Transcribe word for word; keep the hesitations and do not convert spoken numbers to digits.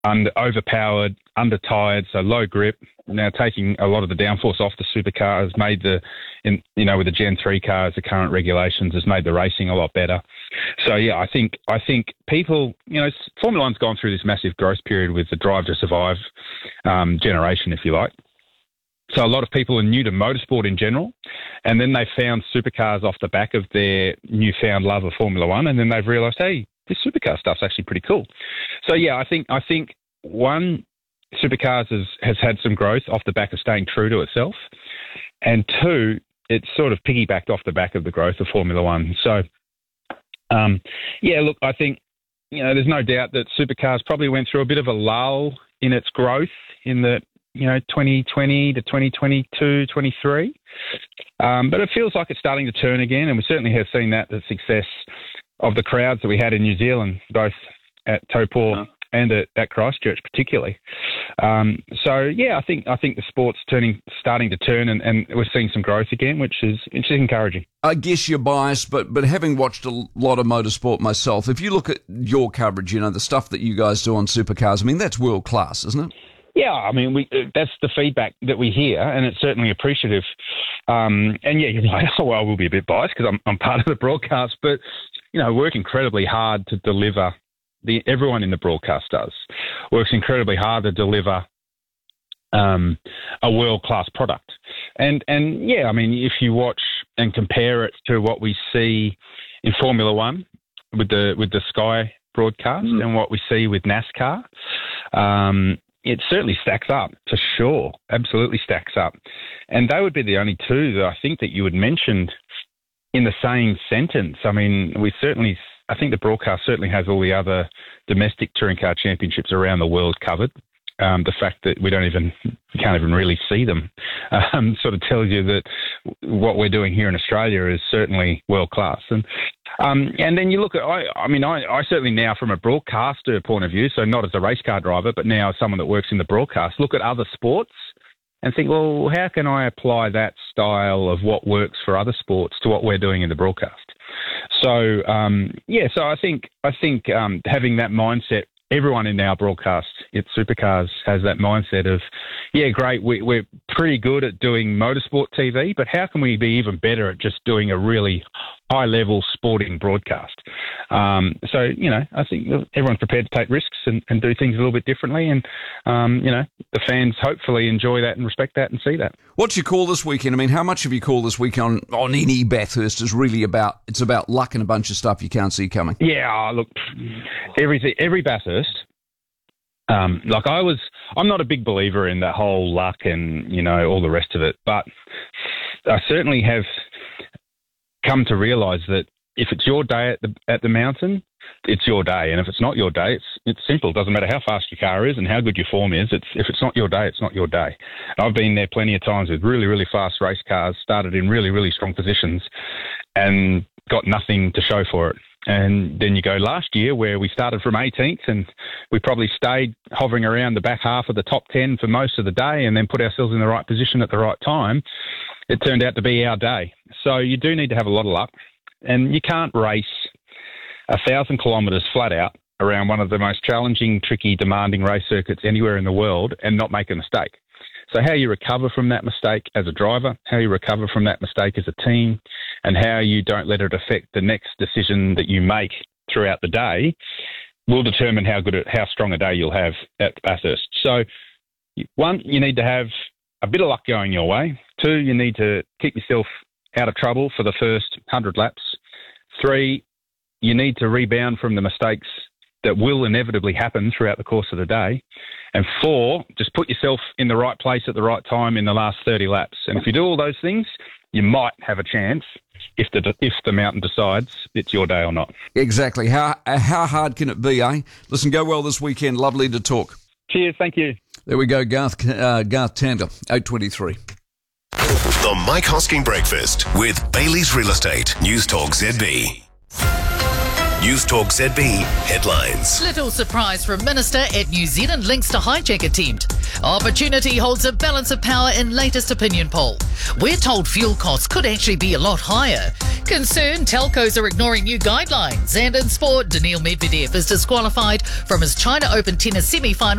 under, overpowered, under-tired, so low grip. Now taking a lot of the downforce off the supercar has made the, in, you know, with the Gen three cars, the current regulations has made the racing a lot better. So yeah, I think I think people, you know, Formula One's gone through this massive growth period with the Drive to Survive um, generation, if you like. So a lot of people are new to motorsport in general, and then they found supercars off the back of their newfound love of Formula One, and then they've realised, hey, this supercar stuff's actually pretty cool. So yeah, I think I think one, supercars has, has had some growth off the back of staying true to itself, and two, it's sort of piggybacked off the back of the growth of Formula One. So um, yeah, look, I think you know there's no doubt that supercars probably went through a bit of a lull in its growth in the you know, twenty twenty to twenty twenty-two, twenty-three. Um, but it feels like it's starting to turn again, and we certainly have seen that, the success of the crowds that we had in New Zealand, both at Taupo oh. and at, at Christchurch particularly. Um, so, yeah, I think I think the sport's turning, starting to turn, and, and we're seeing some growth again, which is, which is encouraging. I guess you're biased, but but having watched a lot of motorsport myself, if you look at your coverage, you know, the stuff that you guys do on supercars, I mean, that's world class, isn't it? Yeah, I mean, we, that's the feedback that we hear, and it's certainly appreciative. Um, and yeah, you're like, oh, well, we'll be a bit biased because I'm, I'm part of the broadcast, but, you know, work incredibly hard to deliver, the everyone in the broadcast does, works incredibly hard to deliver um, a world-class product. And, and yeah, I mean, if you watch and compare it to what we see in Formula One with the, with the Sky broadcast mm. and what we see with NASCAR, um, it certainly stacks up, for sure. Absolutely stacks up. And they would be the only two that I think that you had mentioned in the same sentence. I mean, we certainly, I think the broadcast certainly has all the other domestic touring car championships around the world covered. Um, the fact that we don't even, can't even really see them um, sort of tells you that what we're doing here in Australia is certainly world class. And um, and then you look at, I, I mean, I, I certainly now from a broadcaster point of view, so not as a race car driver, but now as someone that works in the broadcast, look at other sports and think, well, how can I apply that style of what works for other sports to what we're doing in the broadcast? So, um, yeah, so I think, I think um, having that mindset, everyone in our broadcast at Supercars has that mindset of, yeah, great, we, we're pretty good at doing motorsport T V, but how can we be even better at just doing a really high-level sporting broadcast? Um, so, you know, I think everyone's prepared to take risks and, and do things a little bit differently, and, um, you know, the fans hopefully enjoy that and respect that and see that. What's your call this weekend? I mean, how much of your call this weekend on, on any Bathurst is really about, it's about luck and a bunch of stuff you can't see coming? Yeah, look, every, every Bathurst, Um, like I was, I'm not a big believer in that whole luck and, you know, all the rest of it, but I certainly have come to realise that if it's your day at the at the mountain, it's your day, and if it's not your day, it's it's simple. It doesn't matter how fast your car is and how good your form is. It's if it's not your day, it's not your day. And I've been there plenty of times with really, really fast race cars, started in really, really strong positions, and got nothing to show for it. And then you go last year where we started from eighteenth and we probably stayed hovering around the back half of the top ten for most of the day and then put ourselves in the right position at the right time. It turned out to be our day. So you do need to have a lot of luck, and you can't race a thousand kilometres flat out around one of the most challenging, tricky, demanding race circuits anywhere in the world and not make a mistake. So how you recover from that mistake as a driver, how you recover from that mistake as a team, and how you don't let it affect the next decision that you make throughout the day will determine how good, how strong a day you'll have at Bathurst. So, one, you need to have a bit of luck going your way. Two, you need to keep yourself out of trouble for the first one hundred laps. Three, you need to rebound from the mistakes that will inevitably happen throughout the course of the day. And four, just put yourself in the right place at the right time in the last thirty laps. And if you do all those things, you might have a chance if the if the mountain decides it's your day or not. Exactly. How how hard can it be, eh? Listen, go well this weekend. Lovely to talk. Cheers. Thank you. There we go, Garth, uh, Garth Tander, eight twenty-three. The Mike Hosking Breakfast with Bailey's Real Estate, News Talk Z B. News Talk Z B headlines. Little surprise from Minister at New Zealand links to hijack attempt. Opportunity holds a balance of power in latest opinion poll. We're told fuel costs could actually be a lot higher. Concerned telcos are ignoring new guidelines. And in sport, Daniil Medvedev is disqualified from his China Open tennis semi-final